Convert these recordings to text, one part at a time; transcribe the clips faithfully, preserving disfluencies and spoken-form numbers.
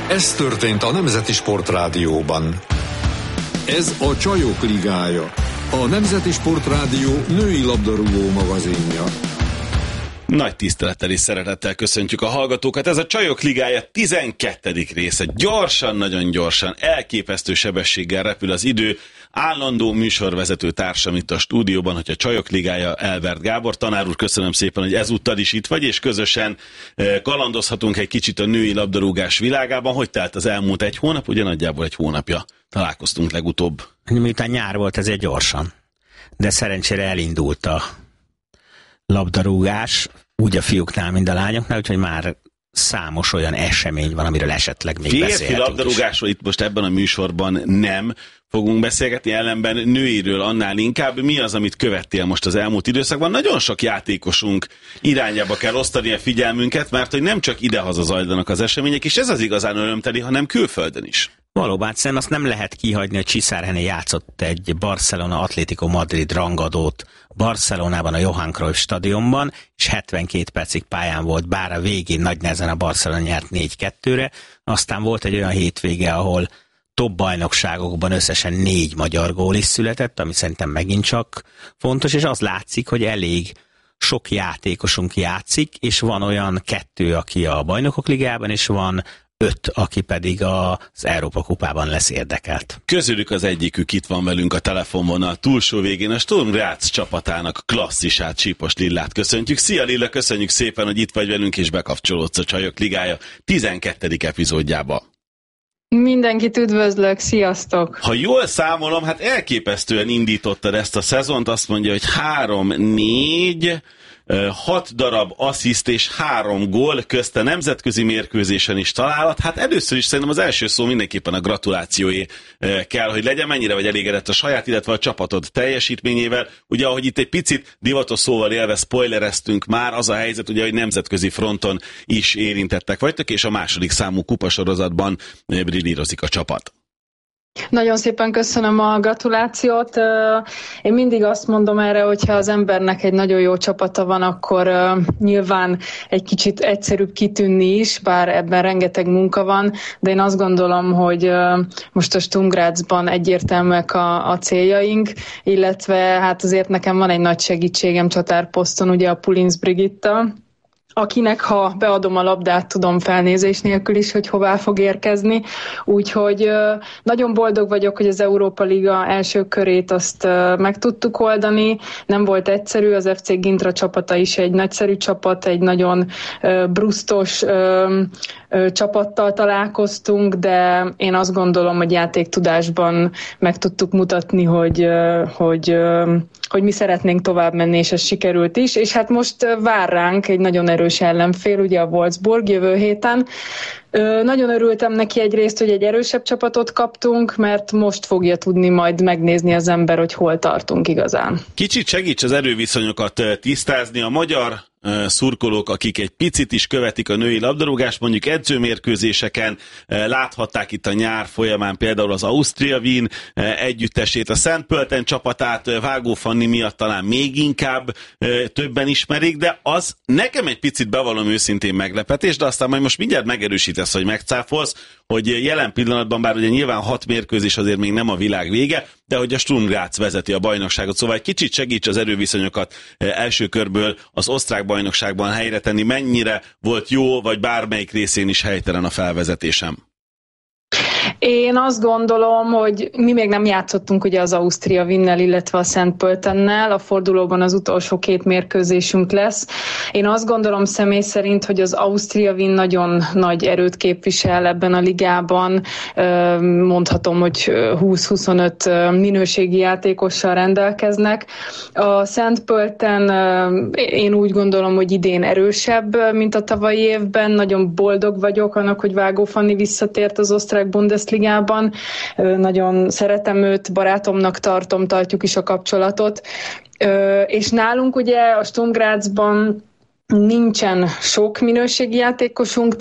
Ez történt a Nemzeti Sportrádióban. Ez a Csajok Ligája, a Nemzeti Sportrádió női labdarúgó magazinja. Nagy tisztelettel és szeretettel köszöntjük a hallgatókat. Ez a Csajok Ligája tizenkettedik része. Gyorsan, nagyon gyorsan, elképesztő sebességgel repül az idő. Állandó műsorvezető társam itt a stúdióban, hogy a Csajok Ligája Elbert Gábor. Tanár úr, köszönöm szépen, hogy ezúttal is itt vagy, és közösen kalandozhatunk egy kicsit a női labdarúgás világában. Hogy telt az elmúlt egy hónap? Ugye nagyjából egy hónapja találkoztunk legutóbb. Miután nyár volt, ezért gyorsan. De szerencsére elindult a labdarúgás, úgy a fiúknál, mint a lányoknál, úgyhogy már számos olyan esemény van, amiről esetleg még beszélhetünk. Férfi labdarúgásról itt most ebben a műsorban nem fogunk beszélgetni, ellenben nőiről annál inkább. Mi az, amit követtél most az elmúlt időszakban? Nagyon sok játékosunk irányába kell osztani a figyelmünket, mert hogy nem csak idehaza zajlanak az események, és ez az igazán örömteli, hanem külföldön is. Valóban, szerintem azt nem lehet kihagyni, hogy Csiszárhené játszott egy Barcelona Atlético Madrid rangadót Barcelonában, a Johan Cruyff stadionban, és hetvenkét percig pályán volt, bár a végén nagy nehezen a Barcelona nyert négy kettőre, aztán volt egy olyan hétvége, ahol top bajnokságokban összesen négy magyar gól is született, ami szerintem megint csak fontos, és az látszik, hogy elég sok játékosunk játszik, és van olyan kettő, aki a Bajnokok Ligájában, és van öt, aki pedig az Európa Kupában lesz érdekelt. Közülük az egyikük itt van velünk a telefonvonal túlsó végén, a Sturm Graz csapatának klasszisát, Csípos Lillát köszöntjük. Szia Lilla, köszönjük szépen, hogy itt vagy velünk, és bekapcsolódsz a Csajok Ligája tizenkettedik epizódjába. Mindenkit üdvözlök, sziasztok! Ha jól számolom, hát elképesztően indítottad ezt a szezont, azt mondja, hogy három, négy, hat darab assziszt és három gól, közte nemzetközi mérkőzésen is találat. Hát először is szerintem az első szó mindenképpen a gratulációé kell, hogy legyen. Mennyire vagy elégedett a saját, illetve a csapatod teljesítményével? Ugye, ahogy itt egy picit divatos szóval élve spoilereztünk már, az a helyzet, ugye, hogy nemzetközi fronton is érintettek vagytok, és a második számú kupasorozatban brillírozik a csapat. Nagyon szépen köszönöm a gratulációt. Én mindig azt mondom erre, hogyha az embernek egy nagyon jó csapata van, akkor nyilván egy kicsit egyszerűbb kitűnni is, bár ebben rengeteg munka van, de én azt gondolom, hogy most a Sturm Grazban egyértelműek a, a céljaink, illetve hát azért nekem van egy nagy segítségem csatárposzton, ugye a Pulinc Brigitta, akinek, ha beadom a labdát, tudom felnézés nélkül is, hogy hová fog érkezni. Úgyhogy nagyon boldog vagyok, hogy az Európa Liga első körét azt meg tudtuk oldani. Nem volt egyszerű, az ef cé Gintra csapata is egy nagyszerű csapat, egy nagyon brusztos csapattal találkoztunk, de én azt gondolom, hogy játéktudásban meg tudtuk mutatni, hogy, hogy, hogy mi szeretnénk tovább menni, és ez sikerült is. És hát most vár ránk egy nagyon erős ellenfél, ugye a Wolfsburg jövő héten. Ö, nagyon örültem neki egyrészt, hogy egy erősebb csapatot kaptunk, mert most fogja tudni majd megnézni az ember, hogy hol tartunk igazán. Kicsit segíts az erőviszonyokat tisztázni. A magyar szurkolók, akik egy picit is követik a női labdarúgást, mondjuk edzőmérkőzéseken láthatták itt a nyár folyamán például az Austria Wien együttesét, a Szent Pölten csapatát Vágó Fanni miatt talán még inkább többen ismerik, de az nekem egy picit, bevallom őszintén, meglepetés, de aztán majd most mindjárt megerősítesz, hogy megcáfolsz, hogy jelen pillanatban, bár ugye nyilván hat mérkőzés azért még nem a világ vége, de hogy a Sturm Graz vezeti a bajnokságot, szóval egy kicsit segíts az erőviszonyokat első körből az osztrák bajnokságban helyre tenni, mennyire volt jó, vagy bármelyik részén is helytelen a felvezetésem. Én azt gondolom, hogy mi még nem játszottunk ugye az Austria Wiennel, illetve a Szent Pöltennel, a fordulóban az utolsó két mérkőzésünk lesz. Én azt gondolom személy szerint, hogy az Austria Wien nagyon nagy erőt képvisel ebben a ligában. Mondhatom, hogy húsz-huszonöt minőségi játékossal rendelkeznek. A Szent Pölten én úgy gondolom, hogy idén erősebb, mint a tavalyi évben. Nagyon boldog vagyok annak, hogy Vágó Fanni visszatért az osztrák Bundesligában. Nagyon szeretem őt, barátomnak tartom, tartjuk is a kapcsolatot. És nálunk ugye a Sturm Grazban nincsen sok minőségi játékosunk,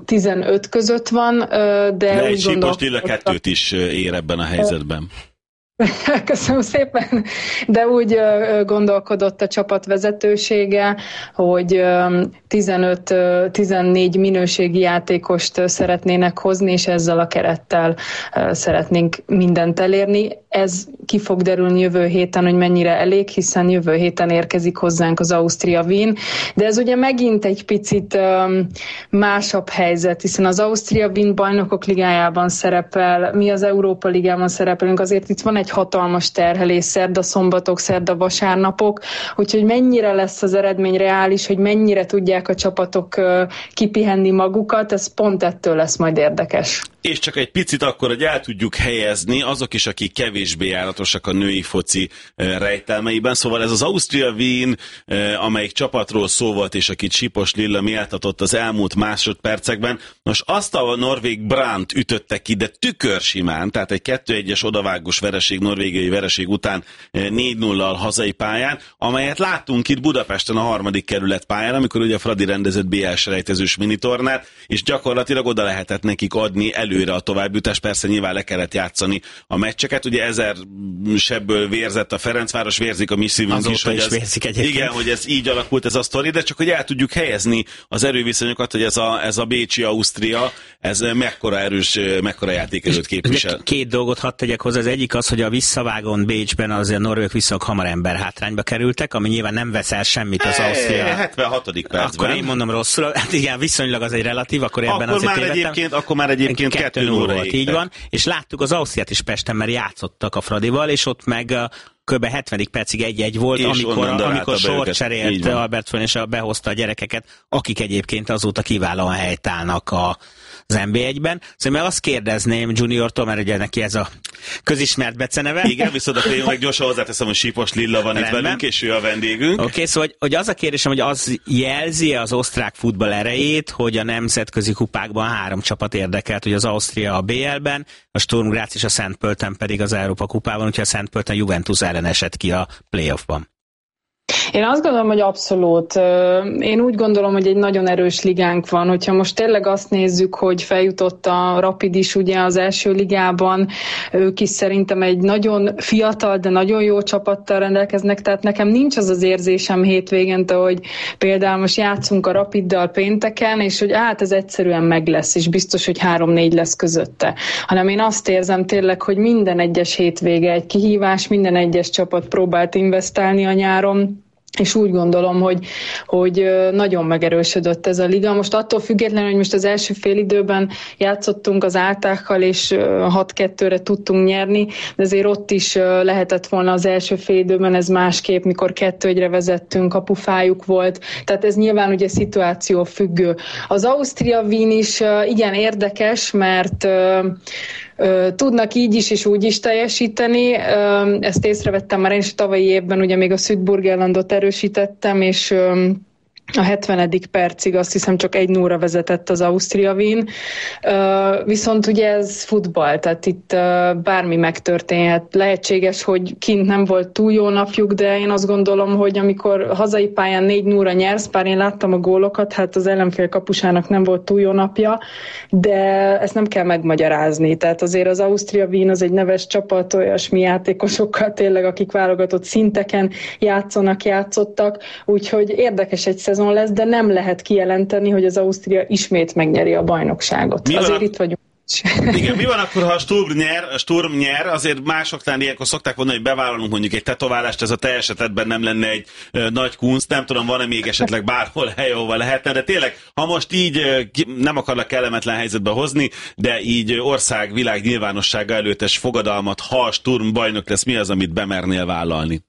tizenhárom-tizenöt között van, de, de úgy egy gondolom... Most Lilla kettőt is ér ebben a helyzetben. Köszönöm szépen, de úgy gondolkodott a csapat vezetősége, hogy tizenöt-tizennégy minőségi játékost szeretnének hozni, és ezzel a kerettel szeretnénk mindent elérni. Ez ki fog derülni jövő héten, hogy mennyire elég, hiszen jövő héten érkezik hozzánk az Austria Wien, de ez ugye megint egy picit másabb helyzet, hiszen az Austria Wien bajnokok ligájában szerepel, mi az Európa ligában szerepelünk, azért itt van egy hatalmas terhelés, szerda szombatok, szerda vasárnapok, úgyhogy mennyire lesz az eredmény reális, hogy mennyire tudják a csapatok kipihenni magukat, ez pont ettől lesz majd érdekes. És csak egy picit akkor, hogy el tudjuk helyezni azok is, akik kevésbé járatosak a női foci rejtelmeiben. Szóval ez az Austria Wien, amelyik csapatról szó volt, és akit Sipos Lilla méltatott az elmúlt másodpercekben. Nos, azt a norvég Brandt ütötte ki, de tükörsimán, tehát egy kettő egyes odavágós vereség, norvégiai vereség után négy nullal hazai pályán, amelyet láttunk itt Budapesten a harmadik kerület pályán, amikor ugye Fradi rendezett bé el-selejtezős minitornát, és gyakorlatilag oda lehetett nekik adni előre a továbbjutás, persze nyilván le kellett játszani a meccseket, ugye ezer sebből vérzett a Ferencváros, vérzik a mi szívünk azóta is, hogy is ez, vérzik egyébként. Igen, hogy ez így alakult ez a sztori, de csak hogy el tudjuk helyezni az erőviszonyokat, hogy ez a, ez a bécsi Ausztria, ez mekkora erős, mekkora játékerőt képvisel. Két dolgot hadd tegyek hozzá, az egyik az, hogy a visszavágón Bécsben azért a norvég viszonylag hamar ember hátrányba kerültek, ami nyilván nem vesz el semmit az Ausztria. hetvenhatodik percben. Akkor én mondom rosszul, hát igen, viszonylag az egy relatív, akkor ebben akkor azért már egyébként, akkor már egyébként kettő nulla volt, így van, és láttuk az Ausztriát is Pesten, mert játszottak a Fradival, és ott meg kb. hetvenedik percig egy-egy volt, és amikor, amikor sort cserélt Albert Föhn, és behozta a gyerekeket, akik egyébként azóta kiválóan helytállnak a az en bé egyben. Szóval meg azt kérdezném Juniortól, mert ugye neki ez a közismert beceneve. Igen, viszont akkor én meg gyorsan hozzáteszem, hogy Sipos Lilla van Rendben. Itt velünk, és ő a vendégünk. Oké, okay, szóval hogy, hogy az a kérdésem, hogy az jelzi az osztrák futball erejét, hogy a nemzetközi kupákban három csapat érdekelt, hogy az Ausztria a bé el-ben, a Sturm Graz és a Szent Pölten pedig az Európa kupában, úgyhogy a Szent Pölten Juventus ellen esett ki a playoffban. Én azt gondolom, hogy abszolút. Én úgy gondolom, hogy egy nagyon erős ligánk van. Hogyha most tényleg azt nézzük, hogy feljutott a Rapid is ugye az első ligában, ők is szerintem egy nagyon fiatal, de nagyon jó csapattal rendelkeznek, tehát nekem nincs az az érzésem hétvégente, hogy például most játszunk a Rapiddal pénteken, és hogy hát ez egyszerűen meg lesz, és biztos, hogy három-négy lesz közötte. Hanem én azt érzem tényleg, hogy minden egyes hétvége egy kihívás, minden egyes csapat próbált investálni a nyáron, és úgy gondolom, hogy, hogy nagyon megerősödött ez a liga. Most attól függetlenül, hogy most az első félidőben játszottunk az Áltákkal, és hat kettőre tudtunk nyerni, de azért ott is lehetett volna az első félidőben ez másképp, mikor kettő egyre vezettünk, kapufájuk volt. Tehát ez nyilván ugye szituáció függő. Az Austria Wien is igen érdekes, mert tudnak így is és úgy is teljesíteni. Ezt észrevettem már én is tavalyi évben, ugye még a Südburgenlandot erősítettem, és a hetvenedik percig azt hiszem csak egy nullra vezetett az Austria Wien. Uh, viszont ugye ez futball, tehát itt uh, bármi megtörténhet. Lehetséges, hogy kint nem volt túl jó napjuk, de én azt gondolom, hogy amikor hazai pályán négy nullra nyersz, bár én láttam a gólokat, hát az ellenfél kapusának nem volt túl jó napja, de ezt nem kell megmagyarázni. Tehát azért az Austria Wien az egy neves csapat, olyasmi játékosokkal tényleg, akik válogatott szinteken játszanak, játszottak, úgyhogy érdekes egy szezon lesz, de nem lehet kijelenteni, hogy az Ausztria ismét megnyeri a bajnokságot. Mi azért van? Itt vagyunk. Igen, mi van akkor, ha a Sturm nyer, a Sturm nyer, azért mások talán ilyenkor szokták mondani, hogy bevállalunk mondjuk egy tetoválást, ez a te esetedben nem lenne egy ö, nagy kunst, nem tudom, van-e még esetleg bárhol hely, ahova lehetne, de tényleg, ha most így ö, nem akarlak kellemetlen helyzetbe hozni, de így ország, világ nyilvánossága előttes fogadalmat, ha a Sturm bajnok lesz, mi az, amit bemernél vállalni?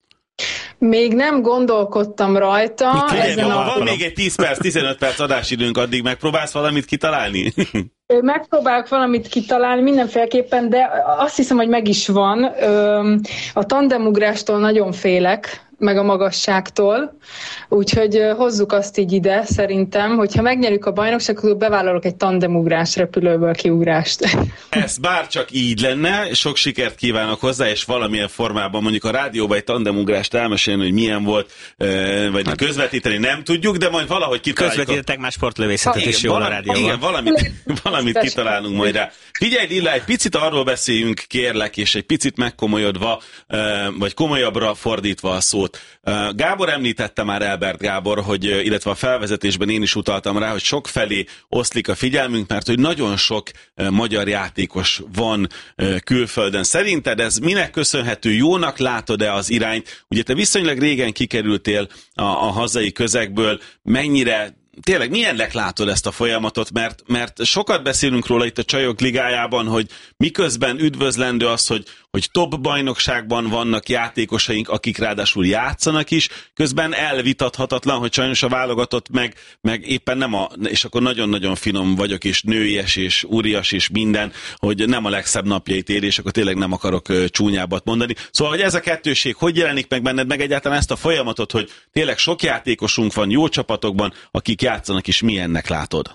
Még nem gondolkodtam rajta. Ezen a... Van még egy tíz perc, tizenöt perc adásidőnk, addig megpróbálsz valamit kitalálni? Megpróbálok valamit kitalálni mindenféleképpen, de azt hiszem, hogy meg is van. A tandemugrástól nagyon félek, meg a magasságtól, úgyhogy hozzuk azt így ide, szerintem, hogyha megnyerjük a bajnokságot, akkor bevállalok egy tandemugrás, repülőből kiugrást. Ez bárcsak így lenne, sok sikert kívánok hozzá, és valamilyen formában mondjuk a rádióban egy tandemugrást elmesélni, hogy milyen volt, vagy hát, közvetíteni nem tudjuk, de majd valahogy kitaláljuk. Közvetítettek már sportlövészetet is jól a rádióban. Igen, valamit, valamit kitalálunk majd rá. Figyelj, Lilla, egy picit arról beszéljünk, kérlek, és egy picit megkomolyodva, vagy komolyabbra fordítva a szót. Gábor említette már, Elbert Gábor, hogy, illetve a felvezetésben én is utaltam rá, hogy sok felé oszlik a figyelmünk, mert hogy nagyon sok magyar játékos van külföldön. Szerinted ez minek köszönhető? Jónak látod-e az irányt? Ugye te viszonylag régen kikerültél a, a hazai közegből, mennyire tényleg milyennek látod ezt a folyamatot, mert, mert sokat beszélünk róla itt a Csajok Ligájában, hogy miközben üdvözlendő az, hogy, hogy top bajnokságban vannak játékosaink, akik ráadásul játszanak is, közben elvitathatatlan, hogy sajnos a válogatott meg, meg éppen nem a, és akkor nagyon-nagyon finom vagyok, és nőies, és úrias, és minden, hogy nem a legszebb napjait ér, és akkor tényleg nem akarok csúnyábbat mondani. Szóval, hogy ez a kettőség, hogy jelenik meg benned, meg egyáltalán ezt a folyamatot, hogy tényleg sok játékosunk van jó csapatokban, akik játszanak is, milyennek látod?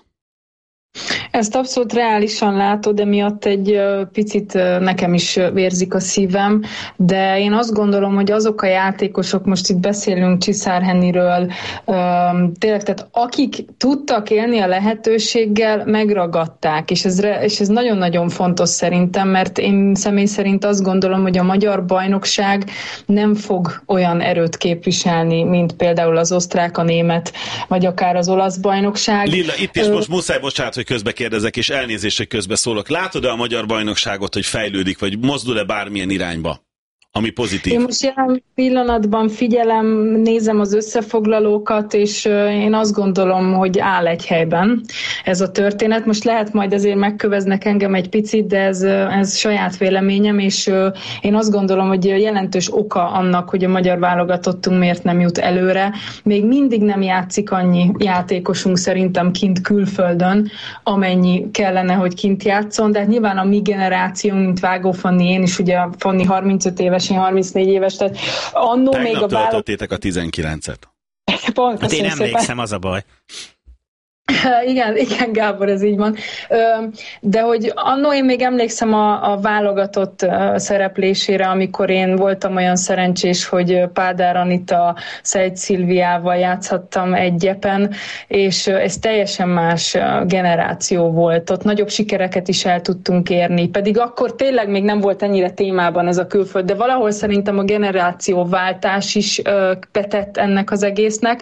Ezt abszolút reálisan látod, de miatt egy picit nekem is vérzik a szívem, de én azt gondolom, hogy azok a játékosok, most itt beszélünk Csiszár Henniről, tényleg, tehát akik tudtak élni a lehetőséggel, megragadták, és ez, és ez nagyon-nagyon fontos szerintem, mert én személy szerint azt gondolom, hogy a magyar bajnokság nem fog olyan erőt képviselni, mint például az osztrák, a német, vagy akár az olasz bajnokság. Lilla, itt is most muszáj, bocsánat, hogy közbe kérdezek, és elnézést, hogy közbe szólok. Látod-e a magyar bajnokságot, hogy fejlődik, vagy mozdul-e bármilyen irányba, ami pozitív? Én most jelen pillanatban figyelem, nézem az összefoglalókat, és én azt gondolom, hogy áll egy helyben ez a történet. Most lehet majd azért megköveznek engem egy picit, de ez, ez saját véleményem, és én azt gondolom, hogy jelentős oka annak, hogy a magyar válogatottunk miért nem jut előre. Még mindig nem játszik annyi játékosunk szerintem kint külföldön, amennyi kellene, hogy kint játszon, de hát nyilván a mi generációnk, mint Vágó Fanni, én is ugye Fanni harmincöt éves, én harmincnégy éves, tehát annó Tegnap még a válogatott... töltöttétek a tizenkilencet. Pont, hát én emlékszem, szépen. Az a baj. Igen, igen, Gábor, ez így van. De hogy annó én még emlékszem a, a válogatott szereplésére, amikor én voltam olyan szerencsés, hogy Pádár Anita, Szejt Szilviával játszhattam egy gyepen, és ez teljesen más generáció volt. Ott nagyobb sikereket is el tudtunk érni, pedig akkor tényleg még nem volt ennyire témában ez a külföld, de valahol szerintem a generációváltás is betett ennek az egésznek,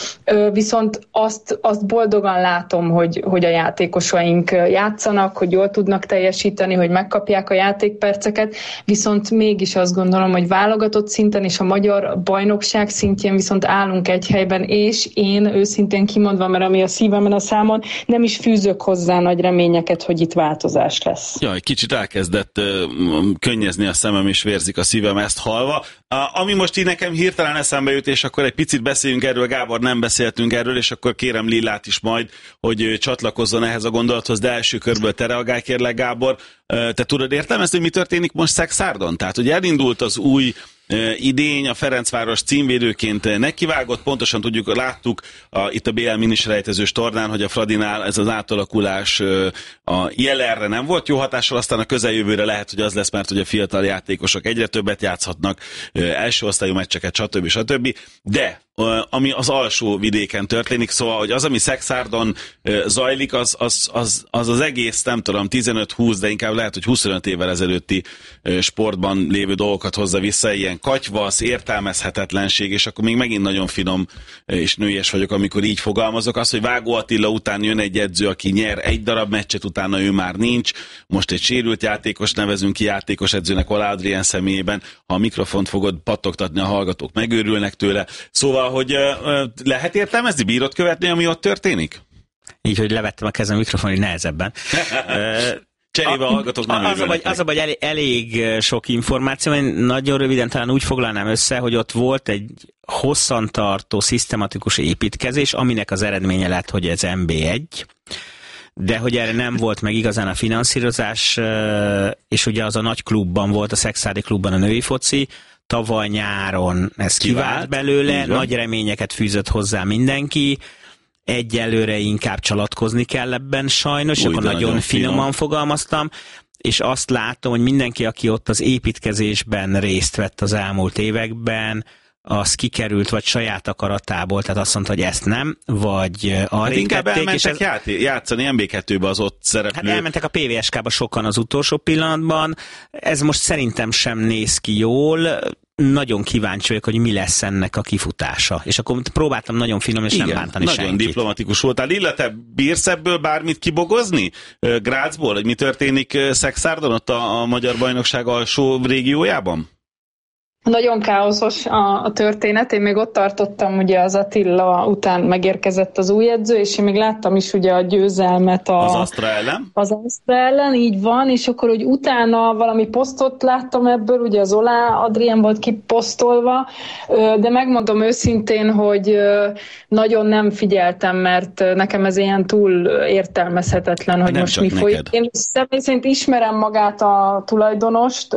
viszont azt, azt boldogan látom, hogy, hogy a játékosaink játszanak, hogy jól tudnak teljesíteni, hogy megkapják a játékperceket, viszont mégis azt gondolom, hogy válogatott szinten és a magyar bajnokság szintjén viszont állunk egy helyben, és én őszintén kimondva, mert ami a szívemen a számon, nem is fűzök hozzá nagy reményeket, hogy itt változás lesz. Ja, egy kicsit elkezdett uh, könnyezni a szemem, és vérzik a szívem ezt hallva. Uh, ami most így nekem hirtelen eszembe jut, és akkor egy picit beszéljünk erről, Gábor, nem beszéltünk erről, és akkor kérem Lillát is majd, hogy csatlakozzon ehhez a gondolathoz, de első körből te reagálj, kérlek, Gábor. Te tudod értelmezni, hogy mi történik most Szekszárdon? Tehát, hogy elindult az új idény, a Ferencváros címvédőként nekivágott, pontosan tudjuk, láttuk a, itt a bé el miniselejtezős tornán, hogy a Fradinál ez az átalakulás a jelenre nem volt jó hatással, aztán a közeljövőre lehet, hogy az lesz, mert hogy a fiatal játékosok egyre többet játszhatnak, első osztályú meccseket, stb. stb. De ami az alsó vidéken történik, szóval, hogy az, ami Szekszárdon zajlik, az az, az, az az egész, nem tudom, tizenöt-húsz, de inkább lehet, hogy huszonöt évvel ezelőtti sportban lévő dolgokat hozza vissza, ilyen katyvasz, értelmezhetetlenség, és akkor még megint nagyon finom és nőies vagyok, amikor így fogalmazok. Az, hogy Vágó Attila után jön egy edző, aki nyer egy darab meccset, utána ő már nincs, most egy sérült játékos nevezünk ki játékos edzőnek Ola Adrien személyében, ha a mikrofont fogod pattogtatni, a hallgatók megőrülnek tőle. Szóval, hogy lehet értelmezni, bírod követni, ami ott történik? Így, hogy levettem a kezem a mikrofonon, nehezebben. Cserébe hallgatók nem az, a baj, az a baj, elég, elég sok információ, én nagyon röviden talán úgy foglalnám össze, hogy ott volt egy hosszantartó, szisztematikus építkezés, aminek az eredménye lett, hogy ez em bé egy, de hogy erre nem volt meg igazán a finanszírozás, és ugye az a nagy klubban volt, a Szekszárdi klubban a női foci, tavaly nyáron ez kivált, kivált belőle, nagy reményeket fűzött hozzá mindenki, egyelőre inkább csalatkozni kell ebben sajnos, Új, akkor nagyon, nagyon finoman finom. fogalmaztam, és azt látom, hogy mindenki, aki ott az építkezésben részt vett az elmúlt években, az kikerült, vagy saját akaratából, tehát azt mondta, hogy ezt nem, vagy arra inkább elmentek és ez... játé- játszani em bé kettőbe az ott szereplő. Hát elmentek a pé vé es ká-ba sokan az utolsó pillanatban, ez most szerintem sem néz ki jól, nagyon kíváncsi vagyok, hogy mi lesz ennek a kifutása. És akkor próbáltam nagyon finom, és Igen, nem bántani nagyon senkit. Nagyon diplomatikus voltál. Lilla, te bírsz ebből bármit kibogozni? Grazból, hogy mi történik Szekszárdon, ott a, a Magyar Bajnokság alsó régiójában? Nagyon káoszos a, a történet. Én még ott tartottam, ugye az Attila után megérkezett az új edző, és én még láttam is ugye a győzelmet a, az Astra ellen. Az Astra ellen, így van, és akkor, hogy utána valami posztot láttam ebből, ugye az Olá Adrien volt kiposztolva, de megmondom őszintén, hogy nagyon nem figyeltem, mert nekem ez ilyen túl értelmezhetetlen, hogy nem most mi folyik. Én személy szerint ismerem magát a tulajdonost,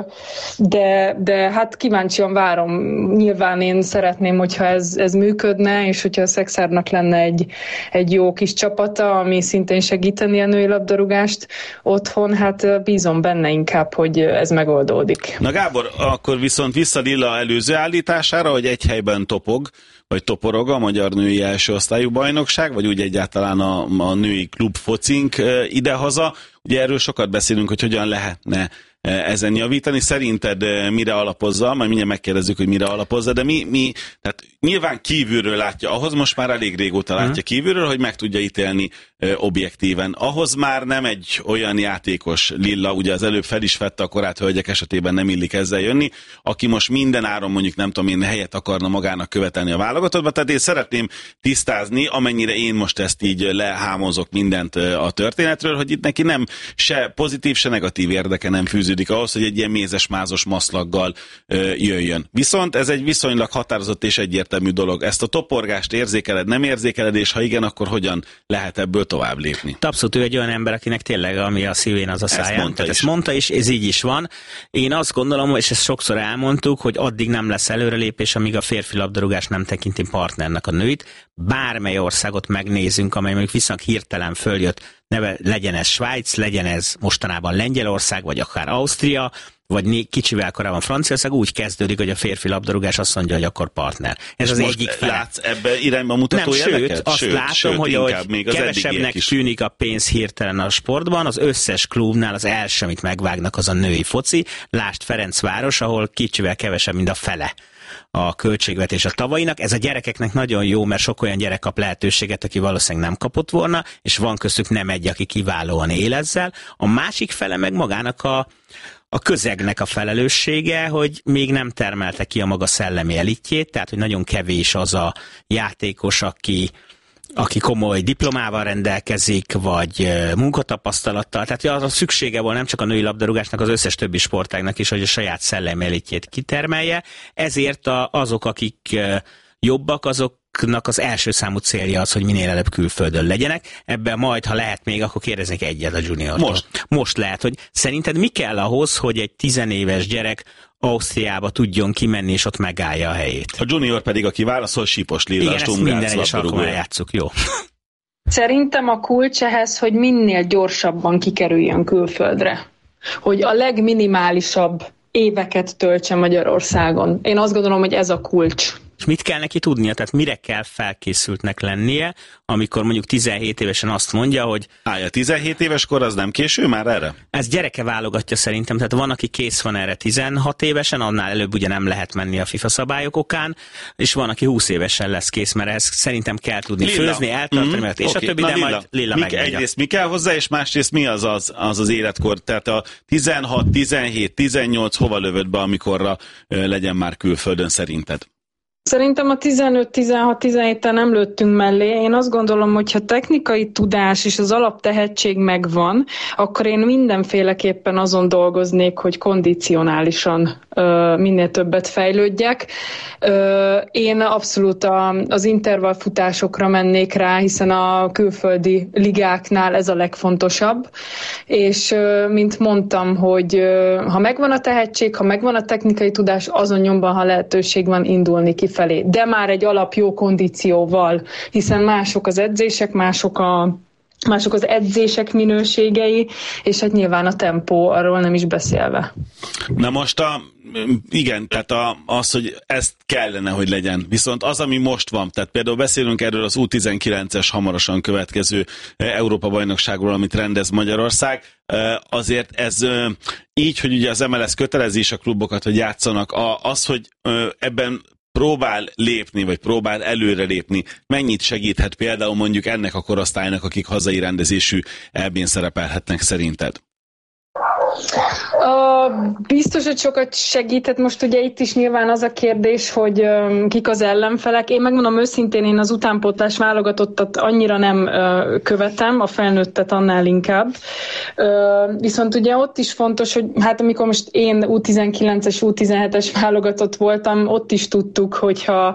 de, de hát kíváncsian várom. Nyilván én szeretném, hogyha ez, ez működne, és hogyha a Szekszárdnak lenne egy, egy jó kis csapata, ami szintén segíteni a női labdarúgást otthon, hát bízom benne inkább, hogy ez megoldódik. Na Gábor, akkor viszont vissza Lilla előző állítására, hogy egy helyben topog, vagy toporog a magyar női első osztályú bajnokság, vagy úgy egyáltalán a, a női klub focink idehaza. Ugye erről sokat beszélünk, hogy hogyan lehetne ezen javítani. Szerinted mire alapozza? Majd mindjárt megkérdezzük, hogy mire alapozza, de mi, mi tehát nyilván kívülről látja, ahhoz most már elég régóta látja kívülről, hogy meg tudja ítélni ö, objektíven. Ahhoz már nem egy olyan játékos Lilla, ugye az előbb fel is vette a korát hölgyek esetében, nem illik ezzel jönni, aki most minden áron mondjuk nem tudom én helyet akarna magának követelni a válogatottba, tehát én szeretném tisztázni, amennyire én most ezt így lehámozok mindent a történetről, hogy itt neki nem se pozitív, se negatív érdeke nem fűződik ahhoz, hogy egy ilyen mézes-mázos maszlaggal ö, jöjjön. Viszont ez egy viszonylag határozott és egyértelmű dolog. Ezt a toporgást érzékeled, nem érzékeled, és ha igen, akkor hogyan lehet ebből tovább lépni? Abszolút ő egy olyan ember, akinek tényleg ami a szívén, az a száján. Ezt mondta, ezt mondta is, ez így is van. Én azt gondolom, és ezt sokszor elmondtuk, hogy addig nem lesz előrelépés, amíg a férfi labdarúgás nem tekinti partnernek a nőit. Bármely országot megnézünk, amely mondjuk viszonylag hirtelen följött, neve, legyen ez Svájc, legyen ez mostanában Lengyelország, vagy akár Ausztria, vagy kicsivel korábban Franciaország, úgy kezdődik, hogy a férfi labdarúgás azt mondja, hogy akkor partner. Ez és az most egyik fele. Látsz ebbe irányba mutató Nem, jeleket? Sőt, azt sőt, látom, sőt, hogy ahogy kevesebbnek tűnik a pénz hirtelen a sportban, az összes klubnál az első, amit megvágnak, az a női foci. Lásd Ferencváros, ahol kicsivel kevesebb, mint a fele a költségvetés a tavainak. Ez a gyerekeknek nagyon jó, mert sok olyan gyerek kap lehetőséget, aki valószínűleg nem kapott volna, és van köztük nem egy, aki kiválóan él ezzel. A másik fele meg magának a a közegnek a felelőssége, hogy még nem termelte ki a maga szellemi elitjét, tehát hogy nagyon kevés az a játékos, aki aki komoly diplomával rendelkezik, vagy munkatapasztalattal. Tehát az a szüksége volt nem csak a női labdarúgásnak, az összes többi sportágnak is, hogy a saját szellemi elitjét kitermelje. Ezért a, azok, akik jobbak, azoknak az első számú célja az, hogy minél előbb külföldön legyenek. Ebben majd, ha lehet még, akkor kérdeznék egyet a juniortól. Most. Most lehet, hogy szerinted mi kell ahhoz, hogy egy tizenéves gyerek Ausztriába tudjon kimenni, és ott megállja a helyét? A junior pedig, aki válaszol, Sípos Lilla. Igen, ezt minden egyes alkalommal játsszuk, jó. Szerintem a kulcs ehhez, hogy minél gyorsabban kikerüljön külföldre. Hogy a legminimálisabb éveket töltse Magyarországon. Én azt gondolom, hogy ez a kulcs. És mit kell neki tudnia? Tehát mire kell felkészültnek lennie, amikor mondjuk tizenhét évesen azt mondja, hogy... Állja, tizenhét éves kor az nem késő már erre? Ez gyereke válogatja szerintem, tehát van, aki kész van erre tizenhat évesen, annál előbb ugye nem lehet menni a FIFA szabályok okán, és van, aki húsz évesen lesz kész, mert ehhez szerintem kell tudni Lilla. főzni, eltartani, mm-hmm. és okay. a többi, Na, de Lilla. majd Lilla mi, megmondja. Egyrészt mi kell hozzá, és másrészt mi az az, az az életkor? Tehát a tizenhat, tizenhét, tizennyolc hova lövöd be, amikorra legyen már külföldön szerinted? Szerintem a tizenöt tizenhat tizenhéten nem lőttünk mellé. Én azt gondolom, hogy ha technikai tudás és az alaptehetség megvan, akkor én mindenféleképpen azon dolgoznék, hogy kondicionálisan ö, minél többet fejlődjek. Ö, én abszolút a, az intervallfutásokra mennék rá, hiszen a külföldi ligáknál ez a legfontosabb. És ö, mint mondtam, hogy ö, ha megvan a tehetség, ha megvan a technikai tudás, azon nyomban, ha lehetőség van, indulni kifelé. De már egy alap jó kondícióval, hiszen mások az edzések, mások, a, mások az edzések minőségei, és hát nyilván a tempó, arról nem is beszélve. Na most a, igen, tehát a, az, hogy ezt kellene, hogy legyen. Viszont az, ami most van, tehát például beszélünk erről az U tizenkilences hamarosan következő Európa-bajnokságról, amit rendez Magyarország, azért ez így, hogy ugye az em el es kötelezi is a klubokat, hogy játszanak, az, hogy ebben próbál lépni, vagy próbál előre lépni, mennyit segíthet például mondjuk ennek a korosztálynak, akik hazai rendezésű é bén szerepelhetnek szerinted? Uh, biztos, hogy sokat segített. Most ugye itt is nyilván az a kérdés, hogy um, kik az ellenfelek. Én megmondom őszintén, én az utánpótlás válogatottat annyira nem uh, követem, a felnőttet annál inkább. Uh, viszont ugye ott is fontos, hogy hát amikor most én U tizenkilences, U tizenhetes válogatott voltam, ott is tudtuk, hogyha